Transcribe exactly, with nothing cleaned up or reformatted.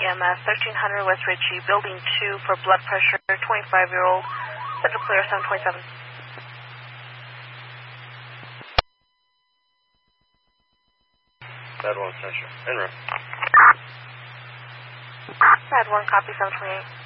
M S, thirteen hundred West Ritchie, Building two for blood pressure, twenty-five-year-old, Central Clear seven twenty-seven. Bad one, Central. En route. Bad one, copy seven twenty-eight.